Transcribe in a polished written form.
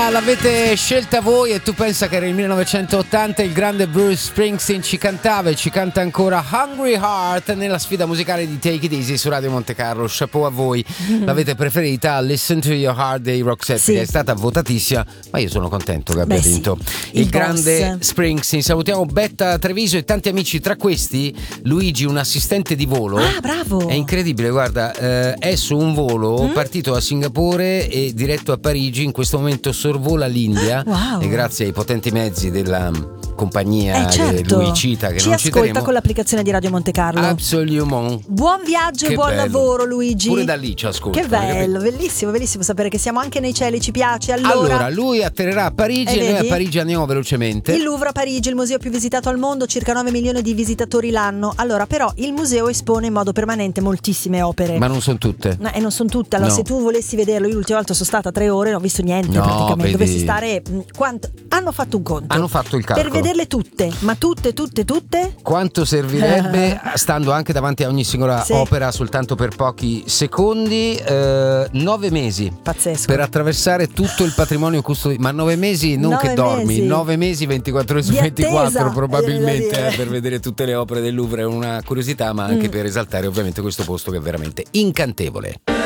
l'avete scelta voi e tu pensa che era il 1980, il grande Bruce Springsteen ci cantava e ci canta ancora Hungry Heart nella sfida musicale di Take It Easy su Radio Monte Carlo. Chapeau a voi, l'avete preferita Listen to Your Heart dei Roxette, sì, che è stata votatissima, ma io sono contento che abbia vinto il grande Springsteen. Salutiamo Betta Treviso e tanti amici, tra questi Luigi, un assistente di volo. Ah, bravo! È incredibile, guarda, è su un volo partito da Singapore e diretto a Parigi, in questo momento sorvola l'India. Wow. E grazie ai potenti mezzi della compagnia certo, che lui cita, che ci non ascolta citeremo, con l'applicazione di Radio Monte Carlo. Absolument. Buon viaggio e buon lavoro, Luigi. Pure da lì ci ascolta. Che bello, bellissimo, bellissimo sapere che siamo anche nei cieli, ci piace. Allora lui atterrerà a Parigi e noi a Parigi andiamo velocemente. Il Louvre a Parigi, il museo più visitato al mondo, circa 9 milioni di visitatori l'anno. Allora, però il museo espone in modo permanente moltissime opere. Ma non sono tutte. No, e non sono tutte. Allora, se tu volessi vederlo, io l'ultima volta sono stata 3 ore, non ho visto niente praticamente. Vedi. Dovessi stare hanno fatto un conto. Hanno fatto il calcolo. Per vederle tutte, ma tutte. Quanto servirebbe, stando anche davanti a ogni singola opera soltanto per pochi secondi, 9 mesi. Pazzesco. Per attraversare tutto il patrimonio custodito. Ma 9 mesi non 9 che dormi, mesi. 9 mesi 24 ore su 24 probabilmente, per vedere tutte le opere del Louvre. È una curiosità, ma anche per esaltare ovviamente questo posto che è veramente incantevole.